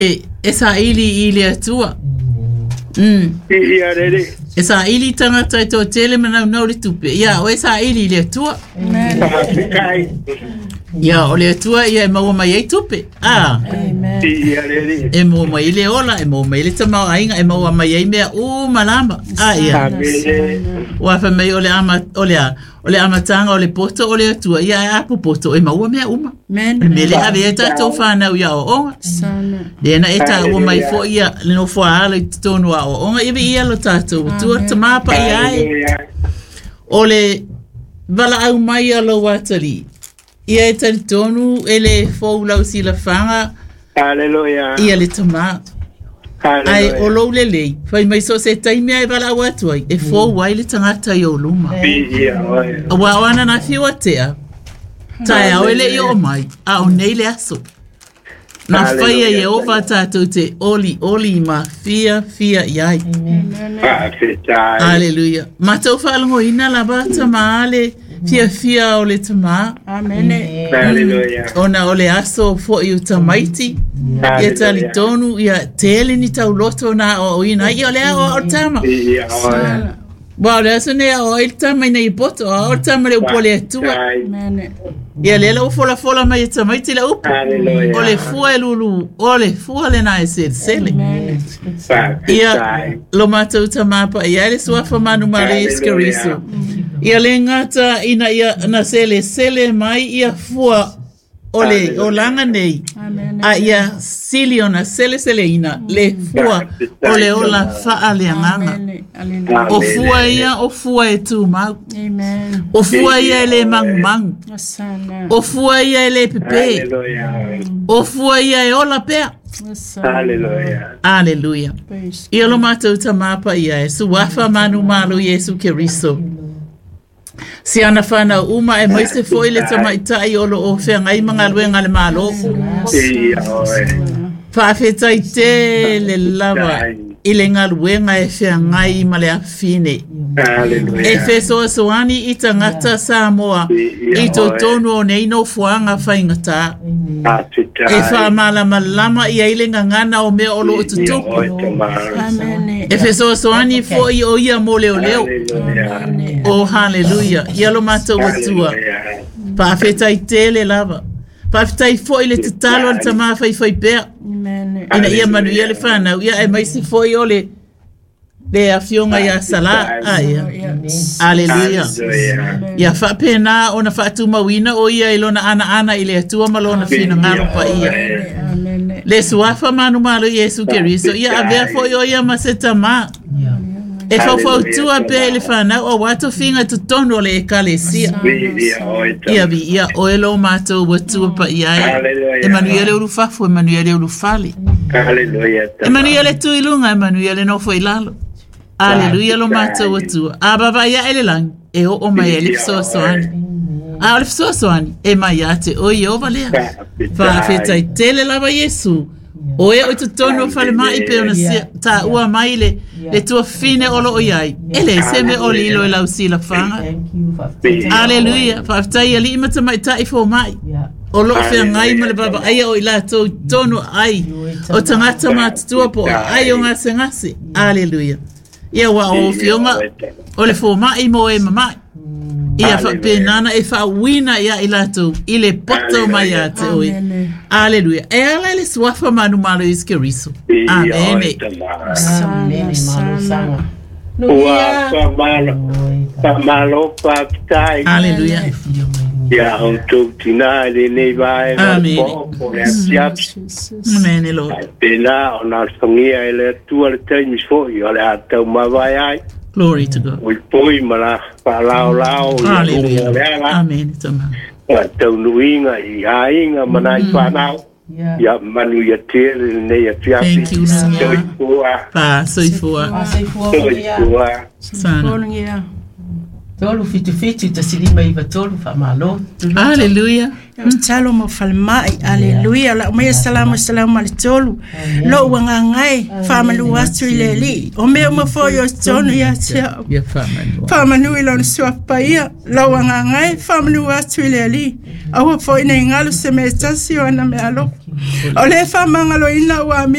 esa ili atua. Ia rere. Esa ili tangata to tele mana no le tupe. Ya, o esa ili atua. Kai. Ya, o le atua ia mo mai ai tupe. Amen. Ia rere. E mo mai le ola, e mo mai le tama ainga, e mo mai ai mea malama. Ia. Wa fa mai ole amatanga ole poto ole atua ia apu poto e mo mea uma. Me le ave to fana ia o. Sana. Dena eta o mai fo ia le no fo ala tonu a o. Ibe ia lo tato. Tu tama pa ia. Ole vala au mai alo watali. Ia e tali tonu ele fo lau si la fanga. Hallelujah. Ia le tama. Ai o lo le lei. Fai mai so se taimi ai vala watu ai. E fo wai le tangata i o luma. Ia oi. Wa wana na fiwa tea. Tai au ele i o mai. A o nei le aso. Na fai e Yehova tātou te oli ma fia iai. Aleluia. Matau whaalongo ina la bata maale fia o le tama. Amen. Hallelujah. Ona o le aso fo i utamaiti. Ia tali tonu ia tele ni tau loto na o ina. Ia o le o tama. Ia oi. Wa le aso ne o il tama ina i poto. O tama le upole atua. Amen. Ia lela fola mai tamaiti le upo. Hallelujah. Ole fua lulu. Ole fua le na e sele. Ia lo matau tamapa ia le suafa manu male iskariso. Ia le ngata ina ia na sele mai ia fua ole o langa nei. A ia sili ona sele ina le fua ole ola faa le anganga. O fua e tu mau. Amen. O fua ia le mang. Sana. O fua ia le pepe. O fua ia e ola pea. Hallelujah. Aleluia. Ia lo mātou tamapa ia e suafa manu malo Yesu Keriso. Si ana whana uma e maise foi le tamaitai olo o whengai mga luenga le malo. Ia oi. Whawhetai te le lava i le ngā luenga e whengai ma le awhine. E whesoa soani i tangata Samoa i to tonu o nei no fuanga whaingata. E whamala malama i ailenga ngana o mea olo o tutupu. Amen. E whesoa soani fo i o ia mo leo. Oh, hallelujah. Ialo mātou atua. Pāwhetai tele lava. Pāwhetai fo i le tatalo al tamā whai pēr. Amen. Ina ia manu ia le whanau. Ia e maisi fo i ole le awhionga ia sala. Ia. Hallelujah. Ia whapena o na whaatu mawina o ia ilona ana i le atua malona whina ngaro pa ia. Amen. Le suafa manu malo Yesu Keriso. Ia avea fo i o ia maseta maa. E fau tua pe le whanau o wato finga tu tono le ekalesia. Ia o elo mato watua pa iai. Emanuele urufafu, Emanuele urufali. Emanuele tuilunga, Emanuele no foi lalo. Aleluia lo mato watua. Ababa ia ele lang. E o mai ele fso soani. A ole fso soani. E mai ate o i ovalea. Fa fetai tele lava Yesu. O e o tu tono fale mai pe ona ta ua mai le tua fine olo o iai. Ele seme o lilo e lau sila fanga. Aleluia. Whaftai ali imata mai tai fo mai. O lo fea ngai ma le baba aia o ila tono ai. O tangata matutua po ai o ngase. Aleluia. Ia wa o fionga o le fo mai mo e mamai. Ia whapenana e whawina ia ilato i le poto mai a te oi. Aleluia. E ala le suafa manu malo Keriso. Amen. Sana. Ua malo papitai. Aleluia. Ia o tō tina le nei vai. Amen. Amen, Lord. Pena o nā whangia e le tua le taimi fōi o le atau mawai ai. Glory to God. Oi poi mala lao. Hallelujah. Amen. Tau nuinga i ainga manai whanau. Ia manu ia tere nei a fiapi. Thank you, Lord. Pa, soifua. Soifua. Sana. Tolu fitu ta silima iwa tolu fa malo. Hallelujah. Talo mo falmai. Hallelujah. La me salamu al tolu. Lo wanga ngai family watu ileli. O me mo fo yo tonu ya tia. Ya family. Family ilon swapaya. Lo wanga ngai family watu ileli. Awo fo ina ngalu semestasi wana me alo. Ole famanga lo ina wa